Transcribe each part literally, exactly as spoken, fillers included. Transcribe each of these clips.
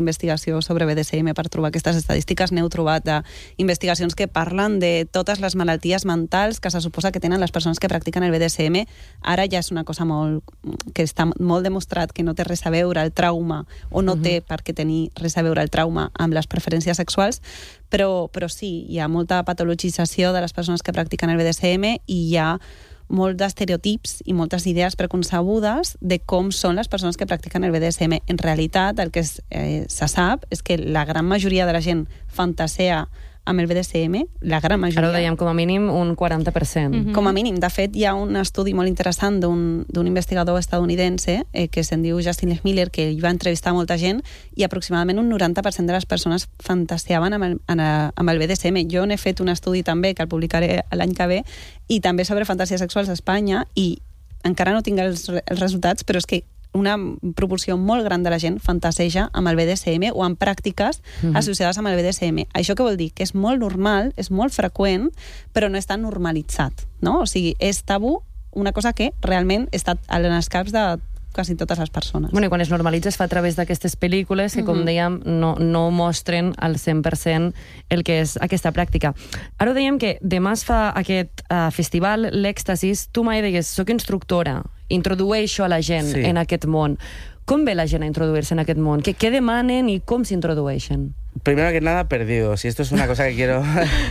investigació sobre B D S M per trobar aquestes estadístiques. N'heu trobat de investigacions que parlen de totes les malalties mentals que se suposa que tenen les persones que practiquen el B D S M. Ara ja és una cosa molt que està molt demostrat que no té res a veure el trauma, o no uh-huh. té per què tenir res a veure el trauma amb les preferències sexuals, però, però sí, hi ha molta patologització de les persones que practiquen el B D S M i hi ha molts d'estereotips i moltes idees preconcebudes de com són les persones que practiquen el B D S M. En realitat, el que es, eh, se sap és que la gran majoria de la gent fantasea amb el B D S M, la gran majoria... Ara ho dèiem, com a mínim un quaranta per cent. Mm-hmm. Com a mínim. De fet, hi ha un estudi molt interessant d'un, d'un investigador estadounidense eh, que se'n diu Justin Miller, que hi va entrevistar molta gent, i aproximadament un noranta per cent de les persones fantaseaven amb el, amb el B D S M. Jo n'he fet un estudi també, que el publicaré l'any que ve, i també sobre fantasies sexuals a Espanya, i encara no tinc els, els resultats, però és que una proporció molt gran de la gent fantaseja amb el B D S M o amb pràctiques mm-hmm. associades amb el B D S M. Això què vol dir? Que és molt normal, és molt freqüent, però no està normalitzat, no? O sigui, és tabú, una cosa que realment està en els caps de quasi totes les persones. Bueno, i quan es normalitza es fa a través d'aquestes pel·lícules que, com dèiem, no, no mostren al cent per cent el que és aquesta pràctica. Ara dèiem que demà es fa aquest uh, festival, l'Èxtasis. Tu mai deies, soc instructora, introdueixo a la gent sí. en aquest món. Com ve la gent a introduir-se en aquest món? ¿Qué, qué demanen y cómo se introdueixen? Primero que nada, perdidos. Y esto es una cosa que quiero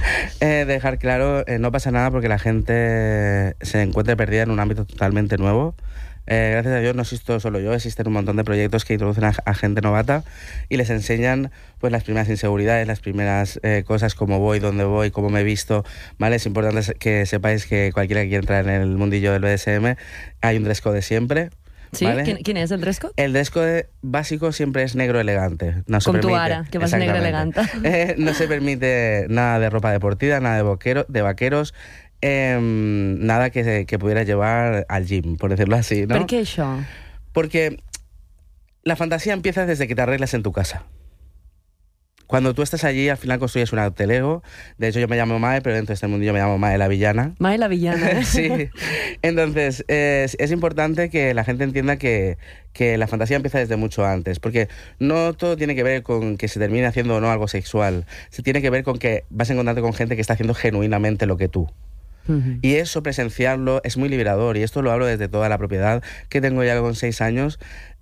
eh, dejar claro. Eh, no pasa nada porque la gente se encuentre perdida en un ámbito totalmente nuevo. Eh, gracias a Dios no existo solo yo, existen un montón de proyectos que introducen a, a gente novata y les enseñan pues las primeras inseguridades, las primeras eh, cosas, cómo voy, dónde voy, cómo me visto, ¿vale? Es importante que sepáis que cualquiera que quiera entrar en el mundillo del B D S M hay un dress code siempre. ¿Sí? ¿Vale? ¿Quién, ¿Quién es el dress code? El dress code básico siempre es negro elegante. No se Con permite, tu ara, que vas negro elegante. Eh, no se permite nada de ropa deportiva, nada de, boquero, de vaqueros, eh, nada que, que pudiera llevar al gym, por decirlo así, ¿no? ¿Por qué eso? Porque la fantasía empieza desde que te arreglas en tu casa. Cuando tú estás allí, al final construyes un alter ego. De hecho, yo me llamo Mae, pero dentro de este mundo yo me llamo Mae la villana. Mae la villana. Sí. Entonces, es, es importante que la gente entienda que, que la fantasía empieza desde mucho antes. Porque no todo tiene que ver con que se termine haciendo o no algo sexual. Se tiene que ver con que vas a encontrarte con gente que está haciendo genuinamente lo que tú. Uh-huh. Y eso, presenciarlo, es muy liberador. Y esto lo hablo desde toda la propiedad que tengo ya con seis años.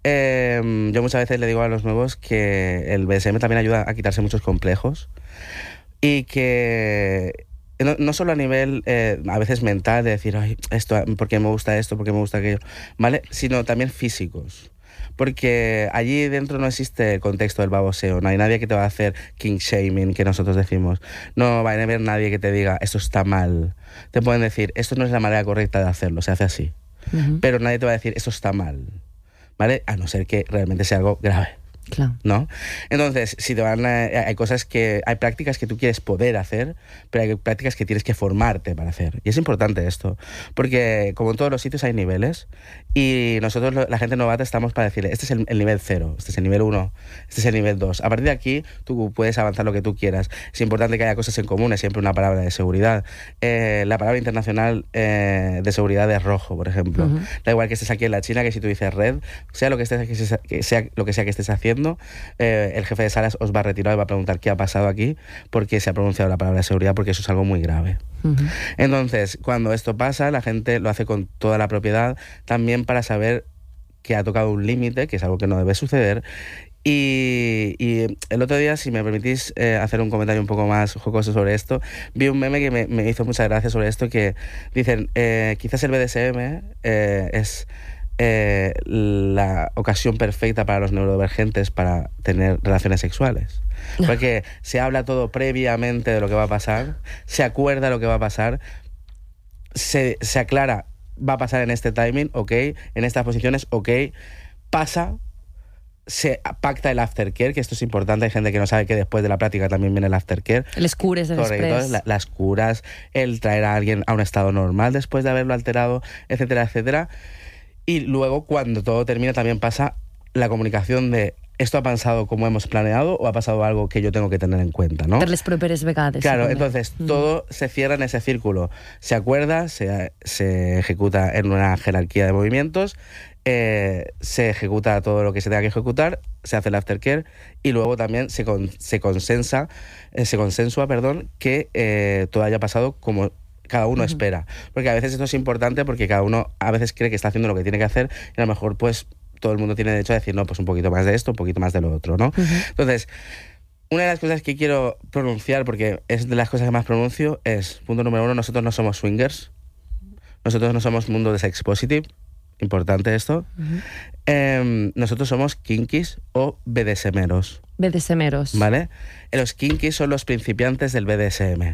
Eh, yo muchas veces le digo a los nuevos que el B D S M también ayuda a quitarse muchos complejos y que no, no solo a nivel eh, a veces mental de decir, ay, esto, ¿por qué me gusta esto? ¿Por qué me gusta aquello? ¿Vale? Sino también físicos. Porque allí dentro no existe el contexto del baboseo, no hay nadie que te va a hacer king shaming, que nosotros decimos. No va a haber nadie que te diga, esto está mal. Te pueden decir, esto no es la manera correcta de hacerlo, se hace así. Uh-huh. Pero nadie te va a decir, esto está mal. ¿Vale? A no ser que realmente sea algo grave. Claro. ¿No? Entonces, si te van a, hay cosas que hay prácticas que tú quieres poder hacer, pero hay prácticas que tienes que formarte para hacer. Y es importante esto, porque como en todos los sitios hay niveles y nosotros, la gente novata, estamos para decirle, este es el, el nivel cero, este es el nivel uno, este es el nivel dos. A partir de aquí, tú puedes avanzar lo que tú quieras. Es importante que haya cosas en común, es siempre una palabra de seguridad. Eh, la palabra internacional eh, de seguridad es rojo, por ejemplo. Uh-huh. Da igual que estés aquí en la China, que si tú dices red, sea lo que, estés, que sea lo que sea que estés haciendo, Eh, el jefe de salas os va a retirar y va a preguntar qué ha pasado aquí, porque se ha pronunciado la palabra seguridad, porque eso es algo muy grave. Uh-huh. Entonces, cuando esto pasa, la gente lo hace con toda la propiedad, también para saber que ha tocado un límite, que es algo que no debe suceder. Y, y el otro día, si me permitís eh, hacer un comentario un poco más jocoso sobre esto, vi un meme que me, me hizo mucha gracia sobre esto, que dicen, eh, quizás el B D S M eh, es Eh, la ocasión perfecta para los neurodivergentes para tener relaciones sexuales. Porque se habla todo previamente de lo que va a pasar, se acuerda lo que va a pasar, se, se aclara, va a pasar en este timing, ok, en estas posiciones, ok, pasa, se pacta el aftercare, que esto es importante, hay gente que no sabe que después de la práctica también viene el aftercare. Les cures després. La, las curas, el traer a alguien a un estado normal después de haberlo alterado, etcétera, etcétera. Y luego, cuando todo termina, también pasa la comunicación de ¿esto ha pasado como hemos planeado o ha pasado algo que yo tengo que tener en cuenta, ¿no? Per les properes vegades. Claro, també. Entonces mm. todo se cierra en ese círculo. Se acuerda, se, se ejecuta en una jerarquía de movimientos, eh, se ejecuta todo lo que se tenga que ejecutar, se hace el aftercare y luego también se, con, se consensa, eh, se consensua, perdón, que eh, todo haya pasado como cada uno uh-huh. espera. Porque a veces esto es importante porque cada uno a veces cree que está haciendo lo que tiene que hacer y a lo mejor pues todo el mundo tiene derecho a decir, no, pues un poquito más de esto, un poquito más de lo otro, ¿no? Uh-huh. Entonces, una de las cosas que quiero pronunciar, porque es de las cosas que más pronuncio, es, punto número uno, nosotros no somos swingers, nosotros no somos mundo de sex positive, importante esto, uh-huh. eh, nosotros somos kinkies o B D S meros. B D S meros. ¿Vale? Los kinkies son los principiantes del B D S M.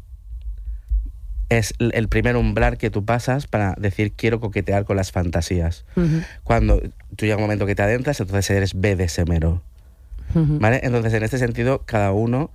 Es el primer umbral que tú pasas para decir quiero coquetear con las fantasías. Uh-huh. Cuando tú llega un momento que te adentras, entonces eres B D S mero. Uh-huh. ¿Vale? Entonces, en este sentido, cada uno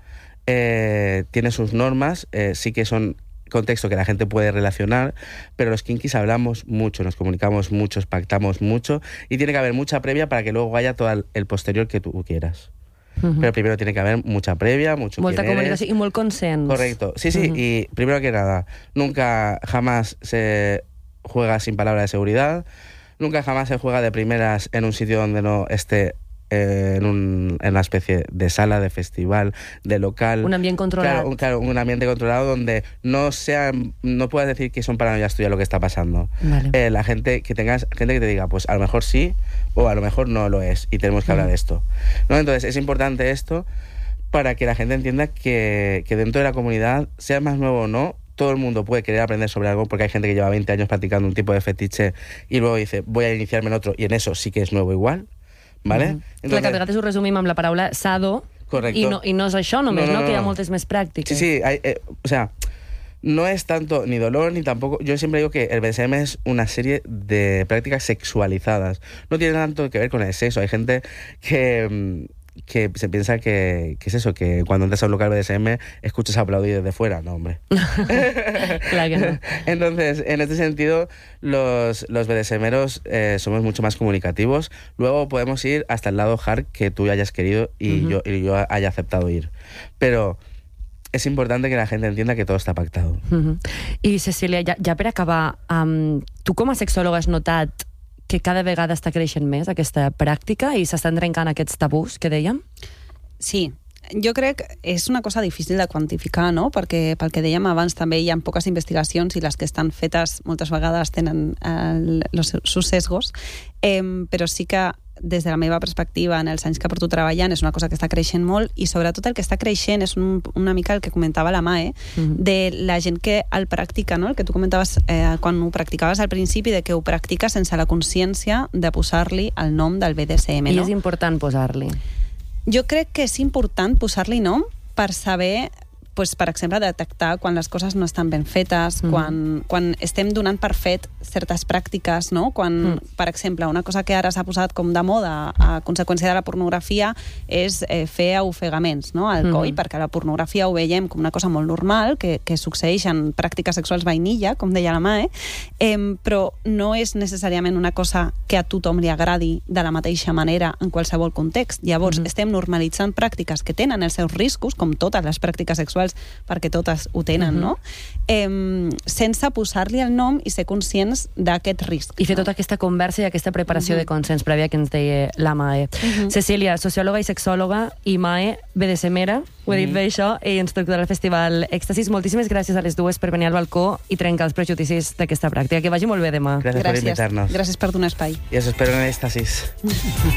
eh, tiene sus normas, eh, sí que son contexto que la gente puede relacionar, pero los kinkies hablamos mucho, nos comunicamos mucho, pactamos mucho, y tiene que haber mucha previa para que luego haya todo el, el posterior que tú quieras. Uh-huh. Pero primero tiene que haber mucha previa, mucho Molta quién comunicació eres. I molt consens. Correcto, sí, sí, uh-huh. y primero que nada, nunca jamás se juega sin palabra de seguridad, nunca jamás se juega de primeras en un sitio donde no esté eh, en, un, en una especie de sala, de festival, de local. Un ambient controlat. Claro, un, claro, un ambiente controlado donde no sean, no puedas decir que son paranoias tuyas lo que está pasando. Vale. Eh, la gente que tengas, gente que te diga, pues a lo mejor sí, o a lo mejor no lo es, y tenemos que hablar de esto, ¿no? Entonces es importante esto para que la gente entienda que, que dentro de la comunidad, sea más nuevo o no, todo el mundo puede querer aprender sobre algo, porque hay gente que lleva veinte años practicando un tipo de fetiche y luego dice, voy a iniciarme en otro, y en eso sí que es nuevo igual, ¿vale? Mm. Entonces, clar, que a vegades ho resumim amb la paraula sado, correcto. I no, i no és això només, no, no, no, no. Que hi ha moltes més pràctiques. Sí, sí, hay, eh, o sea, no es tanto ni dolor ni tampoco... Yo siempre digo que el B D S M es una serie de prácticas sexualizadas. No tiene tanto que ver con el sexo. Hay gente que, que se piensa que, que es eso, que cuando entras a un local B D S M escuchas aplaudir desde fuera. No, hombre. Claro que no. Entonces, en este sentido, los, los BDSMeros eh, somos mucho más comunicativos. Luego podemos ir hasta el lado hard que tú hayas querido y, uh-huh. yo, y yo haya aceptado ir. Pero... és important que la gent entienda que tot està pactat. Uh-huh. I, Cecília, ja, ja per acabar, um, tu com a sexòloga has notat que cada vegada està creixent més aquesta pràctica i s'estan trencant aquests tabús que dèiem? Sí, jo crec que és una cosa difícil de quantificar, no? Perquè pel que dèiem abans també hi ha poques investigacions i les que estan fetes moltes vegades tenen el, los, sus sesgos, eh, però sí que des de la meva perspectiva, en els anys que porto treballant, és una cosa que està creixent molt i sobretot el que està creixent és un, una mica el que comentava la Mae, uh-huh. de la gent que el practica, no? El que tu comentaves eh, quan ho practicaves al principi, de que ho practica sense la consciència de posar-li el nom del B D S M, no? I és important posar-li. Jo crec que és important posar-li nom per saber, pues, per exemple, detectar quan les coses no estan ben fetes, mm. quan, quan estem donant per fet certes pràctiques, no? Quan, mm. per exemple, una cosa que ara s'ha posat com de moda a conseqüència de la pornografia és eh, fer ofegaments, no? Al coll, mm. perquè la pornografia ho veiem com una cosa molt normal, que, que succeeix en pràctiques sexuals vainilla, com deia la Mae, eh, però no és necessàriament una cosa que a tothom li agradi de la mateixa manera en qualsevol context. Llavors, mm. estem normalitzant pràctiques que tenen els seus riscos, com totes les pràctiques sexuals, perquè totes ho tenen, uh-huh. no? Eh, sense posar-li el nom i ser conscients d'aquest risc. I fer no? tota aquesta conversa i aquesta preparació uh-huh. de consens prèvia que ens deia la Mae. Uh-huh. Cecília, sociòloga i sexòloga, i Mae, BDSMera, ho he dit uh-huh. bé això, i instructora del Festival Èxtasis. Moltíssimes gràcies a les dues per venir al balcó i trencar els prejudicis d'aquesta pràctica. Que vagi molt bé demà. Gràcies, gràcies per invitar-nos. Gràcies per donar espai. I us espero en Èxtasis.